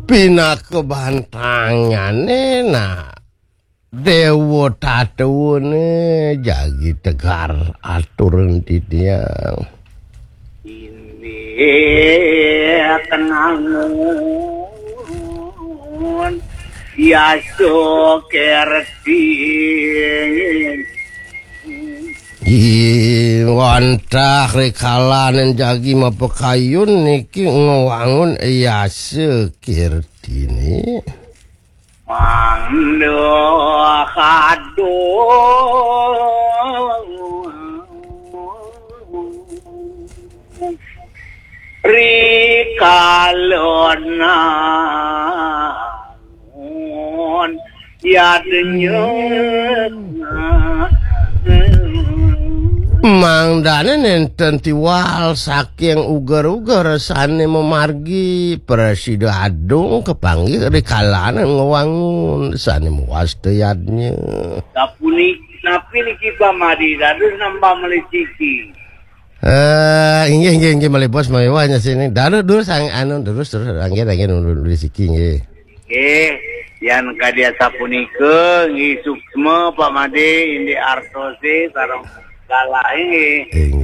Pina kebantangane na dewa tatuune jagi tegar aturan di dia. Ini kenangun ya sokerti wantah rekalanen jagi mapekayun niki ngewangun iya sekirtini mando kado rikalona ya denyek mangdane nenten tiwal saking ugar-ugar sane memargi presiden adung kepanggil rikalanan ngewangun sane muasteyadnya tapi niki pamadi dadus nambah meliciki inggih malih bos mewahnya sini dulu sang anu terus angin meliciki nggih yang kadia sapunikeun ngi suksma pamade indi artose sareng kalahe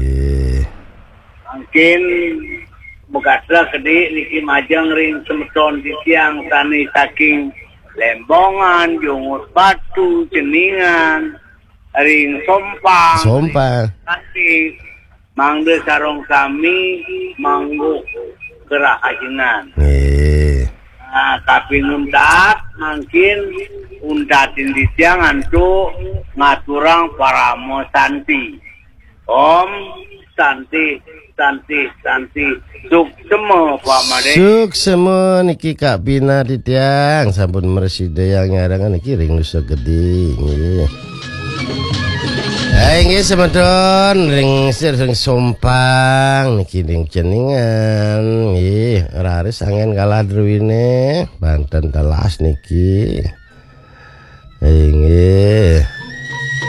mungkin begasra gede niki majang ring semeton di tiang tani saking Lembongan Jungus Batu Ceningan ring Sompang nanti mangde sarong kami manggu gerak ajengan tapi nundat mungkin undatin di tiang antu ngaturang paramo santi om santi suk semua pamade suk semua niki Kak Bina di tiang sampun mereside yang ngarangan niki ring nusa gede nggih nggih semedon ring Sompang niki ring Ceningan nggih raris angen kaladruine Banten telas niki nggih